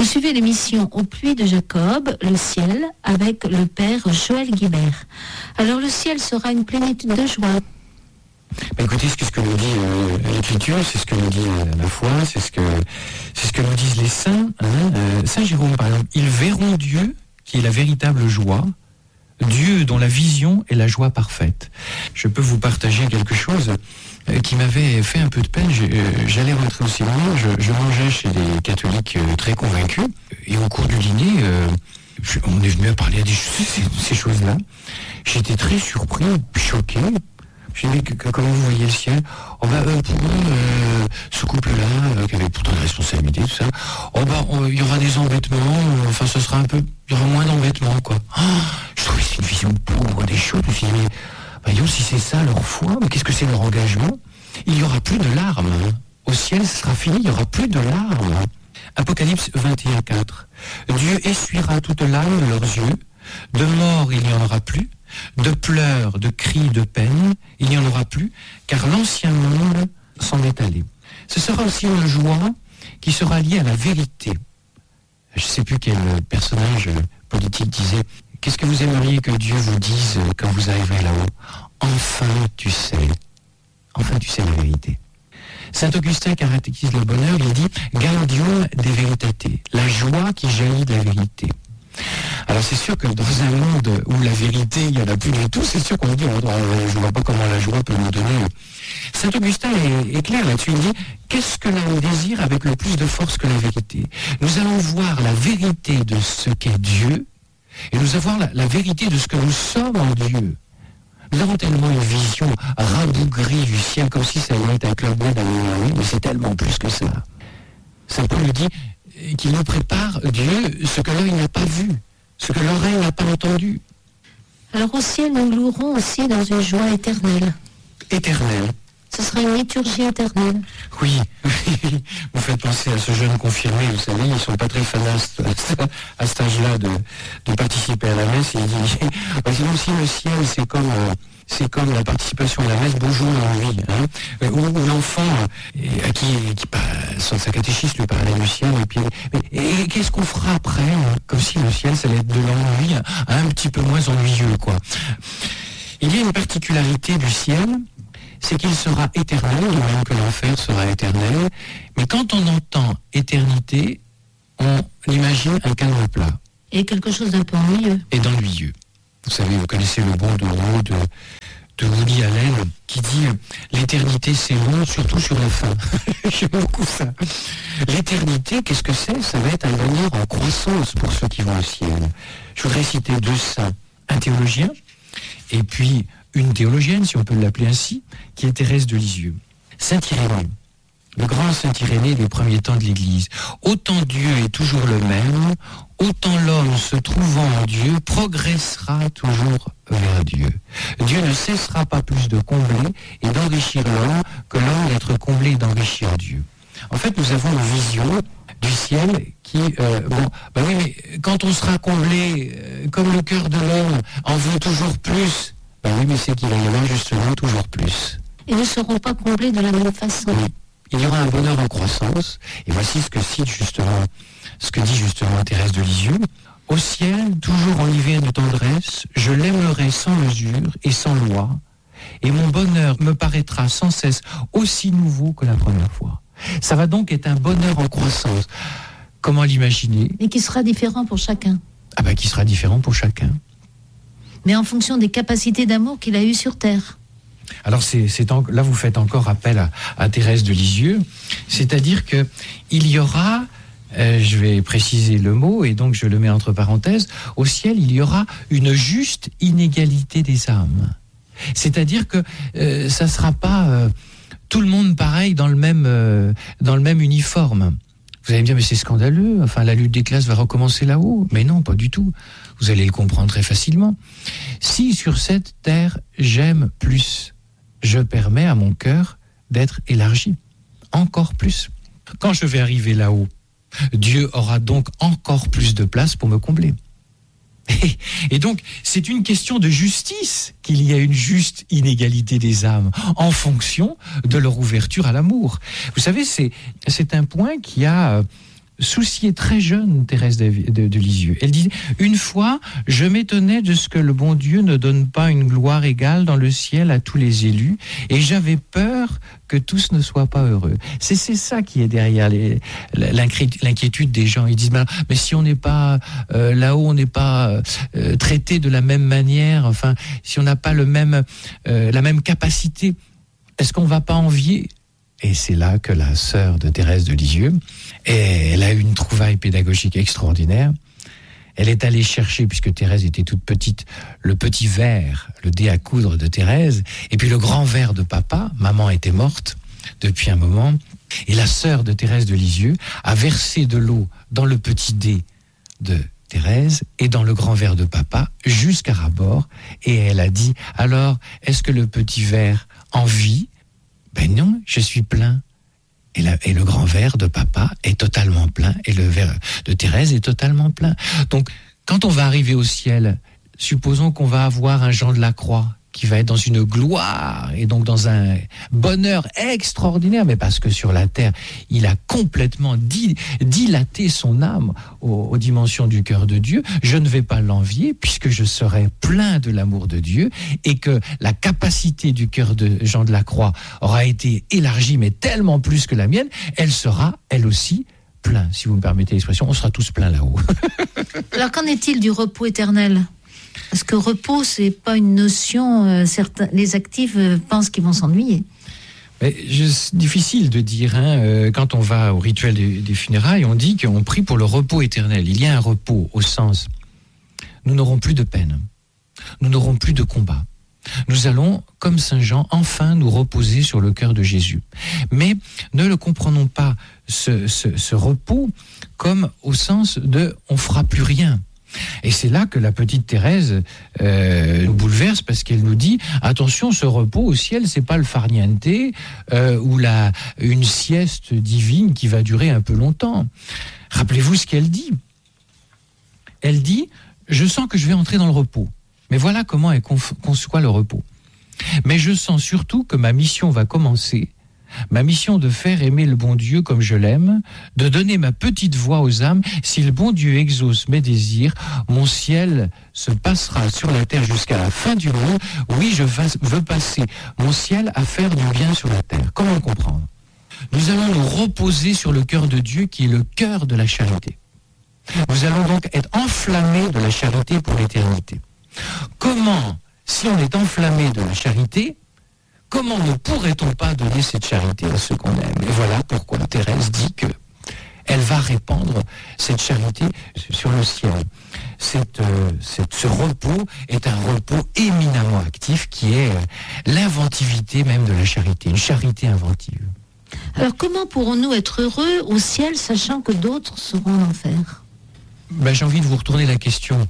suivez l'émission Au puits de Jacob, le ciel, avec le père Joël Guibert. Alors le ciel sera une plénitude de joie. Écoutez, c'est ce que nous dit l'Écriture, c'est ce que nous dit la foi, c'est ce que nous disent les saints. Saint Jérôme, par exemple, ils verront Dieu, qui est la véritable joie, Dieu dont la vision est la joie parfaite. Je peux vous partager quelque chose qui m'avait fait un peu de peine. J'allais rentrer au séminaire, je mangeais chez des catholiques très convaincus, et au cours du dîner, on est venu à parler de ces choses-là. J'étais très surpris, choqué. J'ai dit, comment vous voyez le ciel? Pour eux, ce couple-là, qui avait pourtant des responsabilités, tout ça, il y aura des embêtements, il y aura moins d'embêtements, quoi. Je trouvais que c'est une vision pauvre des choses. Je me suis dit, mais si c'est ça leur foi, mais qu'est-ce que c'est leur engagement? Il n'y aura plus de larmes. Au ciel, ce sera fini, il n'y aura plus de larmes. Apocalypse 21:4. Dieu essuiera toute larme de leurs yeux, de mort il n'y en aura plus, de pleurs, de cris, de peine, il n'y en aura plus, car l'ancien monde s'en est allé. Ce sera aussi une joie qui sera liée à la vérité. Je ne sais plus quel personnage politique disait « Qu'est-ce que vous aimeriez que Dieu vous dise quand vous arriverez là-haut ? Enfin tu sais la vérité. » Saint Augustin caractérise le bonheur, il dit « Gaudium de veritate », la joie qui jaillit de la vérité. Alors c'est sûr que dans un monde où la vérité, il n'y en a plus du tout, c'est sûr qu'on dit, je ne vois pas comment la joie peut nous donner. Saint Augustin est clair là-dessus, il dit, qu'est-ce que l'homme désire avec le plus de force que la vérité? Nous allons voir la vérité de ce qu'est Dieu, et nous allons voir la vérité de ce que nous sommes en Dieu. Nous avons tellement une vision rabougrie du ciel, comme si ça allait être un club med à Miami, mais c'est tellement plus que ça. Saint Paul nous dit qu'il nous prépare, Dieu, ce que l'œil n'a pas vu, ce que l'oreille n'a pas entendu. Alors au ciel, nous louerons aussi dans une joie éternelle. Éternelle. Ce sera une liturgie éternelle. Oui, vous faites penser à ce jeune confirmé, vous savez, ils ne sont pas très fans à cet âge-là de participer à la messe. Il dit, sinon si le ciel, c'est comme la participation à la messe, bonjour l'ennui, où l'enfant, à qui sa catéchiste lui parlait du ciel, et qu'est-ce qu'on fera après, comme si le ciel, ça allait être de l'ennui, un petit peu moins ennuyeux, quoi. Il y a une particularité du ciel, c'est qu'il sera éternel, de même que l'enfer sera éternel, mais quand on entend éternité, on imagine un cadre plat. Et quelque chose d'un peu ennuyeux. Et d'ennuyeux. Vous savez, vous connaissez le bon de mots de Woody Allen qui dit « L'éternité, c'est long, surtout sur la fin. » J'aime beaucoup ça. L'éternité, qu'est-ce que c'est? Ça va être un bonheur en croissance pour ceux qui vont au ciel. Je voudrais citer deux saints, un théologien, et puis une théologienne, si on peut l'appeler ainsi, qui est Thérèse de Lisieux. Saint Irénée, le grand Saint Irénée des premiers temps de l'Église. Autant Dieu est toujours le même, autant l'homme se trouvant en Dieu progressera toujours vers Dieu. Dieu ne cessera pas plus de combler et d'enrichir l'homme que l'homme d'être comblé et d'enrichir Dieu. En fait, nous avons une vision du ciel qui, oui, mais quand on sera comblé, comme le cœur de l'homme en veut toujours plus, oui, mais c'est qu'il va y avoir justement toujours plus. Et ne seront pas comblés de la même façon. Oui. Il y aura un bonheur en croissance, et voici ce que dit justement Thérèse de Lisieux. Au ciel, toujours enivré de tendresse, je l'aimerai sans mesure et sans loi, et mon bonheur me paraîtra sans cesse aussi nouveau que la première fois. Ça va donc être un bonheur en croissance. Comment l'imaginer? Mais qui sera différent pour chacun. Qui sera différent pour chacun. Mais en fonction des capacités d'amour qu'il a eues sur Terre. Alors là, vous faites encore appel à Thérèse de Lisieux, c'est-à-dire que il y aura, je vais préciser le mot, et donc je le mets entre parenthèses, au ciel, il y aura une juste inégalité des âmes. C'est-à-dire que ça ne sera pas tout le monde pareil dans le même uniforme. Vous allez me dire, mais c'est scandaleux, la lutte des classes va recommencer là-haut. Mais non, pas du tout. Vous allez le comprendre très facilement. Si sur cette terre, j'aime plus, je permets à mon cœur d'être élargi, encore plus. Quand je vais arriver là-haut, Dieu aura donc encore plus de place pour me combler. Et donc, c'est une question de justice qu'il y a une juste inégalité des âmes en fonction de leur ouverture à l'amour. Vous savez, c'est un point qui a souciait très jeune Thérèse de Lisieux. Elle dit « Une fois, je m'étonnais de ce que le bon Dieu ne donne pas une gloire égale dans le ciel à tous les élus, et j'avais peur que tous ne soient pas heureux. » C'est ça qui est derrière l'inquiétude des gens. Ils disent « Mais si on n'est pas là-haut, on n'est pas traité de la même manière, enfin, si on n'a pas la même capacité, est-ce qu'on ne va pas envier ?» Et c'est là que la sœur de Thérèse de Lisieux, elle a eu une trouvaille pédagogique extraordinaire. Elle est allée chercher, puisque Thérèse était toute petite, le petit verre, le dé à coudre de Thérèse, et puis le grand verre de papa. Maman était morte depuis un moment. Et la sœur de Thérèse de Lisieux a versé de l'eau dans le petit dé de Thérèse et dans le grand verre de papa jusqu'à ras-bord. Et elle a dit, alors, est-ce que le petit verre en vit ? Ben non, je suis plein. Et le grand verre de papa est totalement plein et le verre de Thérèse est totalement plein. Donc, quand on va arriver au ciel, supposons qu'on va avoir un Jean de la Croix qui va être dans une gloire et donc dans un bonheur extraordinaire, mais parce que sur la terre, il a complètement dilaté son âme aux dimensions du cœur de Dieu. Je ne vais pas l'envier puisque je serai plein de l'amour de Dieu et que la capacité du cœur de Jean de la Croix aura été élargie, mais tellement plus que la mienne, elle sera, elle aussi, plein. Si vous me permettez l'expression, on sera tous pleins là-haut. Alors qu'en est-il du repos éternel ? Parce que repos, c'est pas une notion. Les actifs pensent qu'ils vont s'ennuyer. C'est difficile de dire. Quand on va au rituel des funérailles, on dit qu'on prie pour le repos éternel. Il y a un repos au sens nous n'aurons plus de peine, nous n'aurons plus de combat. Nous allons, comme Saint Jean, enfin nous reposer sur le cœur de Jésus. Mais ne le comprenons pas ce repos comme au sens de on fera plus rien. Et c'est là que la petite Thérèse nous bouleverse parce qu'elle nous dit attention, ce repos au ciel, c'est pas le farniente ou une sieste divine qui va durer un peu longtemps. Rappelez-vous ce qu'elle dit. Elle dit je sens que je vais entrer dans le repos. Mais voilà comment elle conçoit le repos. Mais je sens surtout que ma mission va commencer. Ma mission de faire aimer le bon Dieu comme je l'aime, de donner ma petite voix aux âmes. Si le bon Dieu exauce mes désirs, mon ciel se passera sur la terre jusqu'à la fin du monde. Oui, je veux passer mon ciel à faire du bien sur la terre. Comment le comprendre ? Nous allons nous reposer sur le cœur de Dieu qui est le cœur de la charité. Nous allons donc être enflammés de la charité pour l'éternité. Comment, si on est enflammé de la charité, comment ne pourrait-on pas donner cette charité à ceux qu'on aime ? Et voilà pourquoi Thérèse dit qu'elle va répandre cette charité sur le ciel. Ce repos est un repos éminemment actif qui est l'inventivité même de la charité, une charité inventive. Alors comment pourrons-nous être heureux au ciel sachant que d'autres seront en enfer ? J'ai envie de vous retourner la question.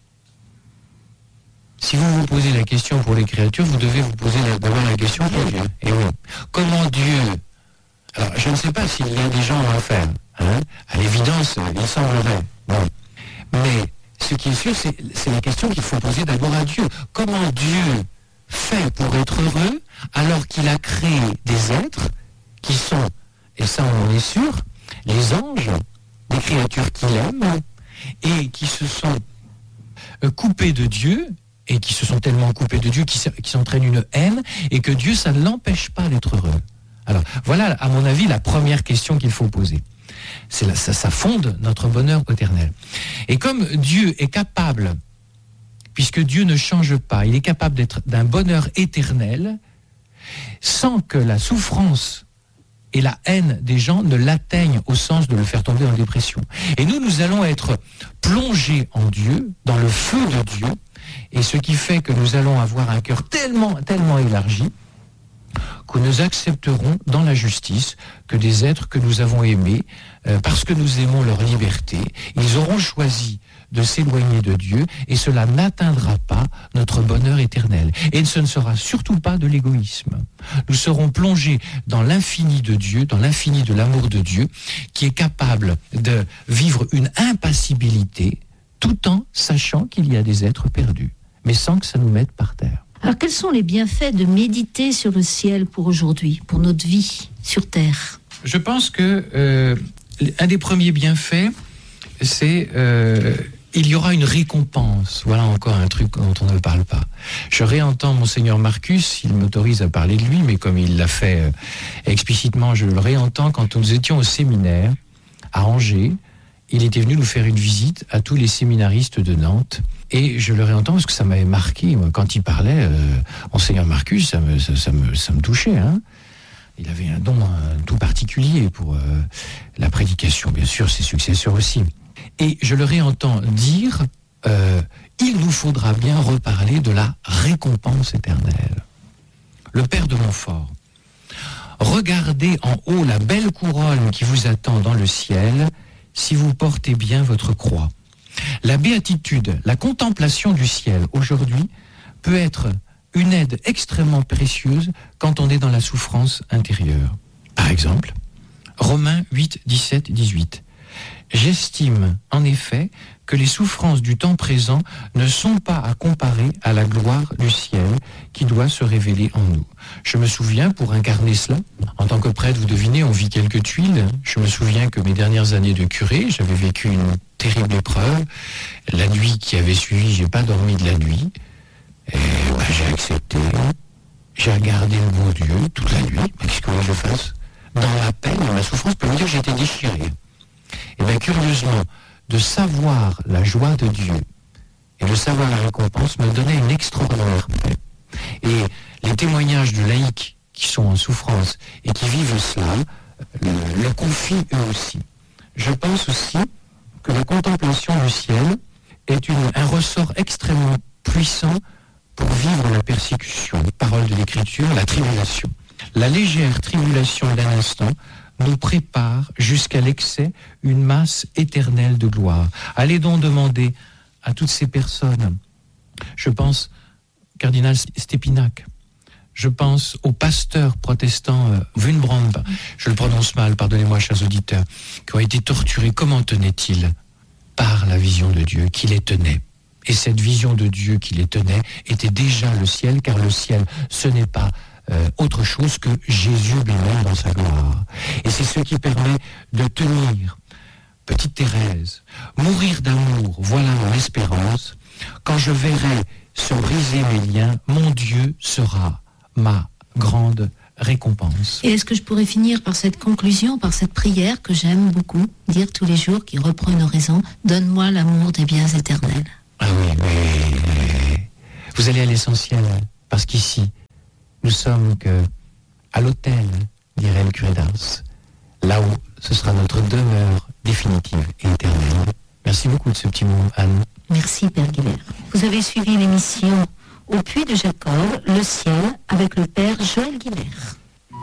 Si vous vous posez la question pour les créatures, vous devez vous poser d'abord la question pour Dieu. Et oui, comment Dieu... Alors, je ne sais pas s'il y a des gens en enfer. À l'évidence, il semblerait. Bon. Mais ce qui est sûr, c'est la question qu'il faut poser d'abord à Dieu. Comment Dieu fait pour être heureux alors qu'il a créé des êtres qui sont, et ça on en est sûr, les anges, des créatures qu'il aime et qui se sont coupés de Dieu et qui se sont tellement coupés de Dieu, qui s'entraînent une haine, et que Dieu, ça ne l'empêche pas d'être heureux. Alors, voilà, à mon avis, la première question qu'il faut poser. Ça fonde notre bonheur éternel. Et comme Dieu est capable, puisque Dieu ne change pas, il est capable d'être d'un bonheur éternel, sans que la souffrance et la haine des gens ne l'atteignent au sens de le faire tomber en dépression. Et nous allons être plongés en Dieu, dans le feu de Dieu, et ce qui fait que nous allons avoir un cœur tellement, tellement élargi que nous accepterons dans la justice que des êtres que nous avons aimés, parce que nous aimons leur liberté, ils auront choisi de s'éloigner de Dieu et cela n'atteindra pas notre bonheur éternel. Et ce ne sera surtout pas de l'égoïsme. Nous serons plongés dans l'infini de Dieu, dans l'infini de l'amour de Dieu, qui est capable de vivre une impassibilité tout en sachant qu'il y a des êtres perdus, mais sans que ça nous mette par terre. Alors quels sont les bienfaits de méditer sur le ciel pour aujourd'hui, pour notre vie sur terre ? Je pense que un des premiers bienfaits, c'est il y aura une récompense. Voilà encore un truc dont on ne parle pas. Je réentends Monseigneur Marcus, il m'autorise à parler de lui, mais comme il l'a fait explicitement, je le réentends quand nous étions au séminaire à Angers. Il était venu nous faire une visite à tous les séminaristes de Nantes. Et je le réentends parce que ça m'avait marqué. Moi, quand il parlait, Monseigneur Marcus, ça me touchait. Hein. Il avait un don tout particulier pour la prédication, bien sûr, ses successeurs aussi. Et je le réentends dire, il nous faudra bien reparler de la récompense éternelle. Le Père de Montfort, regardez en haut la belle couronne qui vous attend dans le ciel si vous portez bien votre croix. La béatitude, la contemplation du ciel aujourd'hui peut être une aide extrêmement précieuse quand on est dans la souffrance intérieure. Par exemple, Romains 8, 17, 18. J'estime en effet que les souffrances du temps présent ne sont pas à comparer à la gloire du ciel qui doit se révéler en nous. Je me souviens, pour incarner cela, en tant que prêtre, vous devinez, on vit quelques tuiles. Je me souviens que mes dernières années de curé, j'avais vécu une terrible épreuve. La nuit qui avait suivi, j'ai pas dormi de la nuit. Et j'ai accepté. J'ai regardé le bon Dieu toute la nuit. Mais qu'est-ce que je fasse ? Dans la peine, dans la souffrance, peut me dire que j'étais déchiré. Et bien curieusement, de savoir la joie de Dieu et de savoir la récompense me donnait une extraordinaire paix. Et les témoignages de laïcs qui sont en souffrance et qui vivent cela le confient eux aussi. Je pense aussi que la contemplation du ciel est un ressort extrêmement puissant pour vivre la persécution, parole de l'Écriture, la tribulation. La légère tribulation d'un instant nous prépare jusqu'à l'excès une masse éternelle de gloire. Allez donc demander à toutes ces personnes, je pense cardinal Stépinac, je pense au pasteur protestant Wunbrand, je le prononce mal, pardonnez-moi chers auditeurs, qui ont été torturés. Comment tenaient-ils ? Par la vision de Dieu qui les tenait. Et cette vision de Dieu qui les tenait était déjà le ciel, car le ciel, ce n'est pas autre chose que Jésus lui-même dans sa gloire. Et c'est ce qui permet de tenir. Petite Thérèse, mourir d'amour, voilà mon espérance. Quand je verrai se briser mes liens, mon Dieu sera ma grande récompense. Et est-ce que je pourrais finir par cette conclusion, par cette prière que j'aime beaucoup dire tous les jours, qui reprend une oraison, donne-moi l'amour des biens éternels. Ah oui, mais vous allez à l'essentiel, parce qu'ici, nous sommes à l'autel, dirait le curé d'Ars. Là-haut, ce sera notre demeure définitive et éternelle. Merci beaucoup de ce petit mot, Anne. Merci, Père Guilher. Vous avez suivi l'émission Au Puy de Jacob, le ciel, avec le Père Joël Guilher.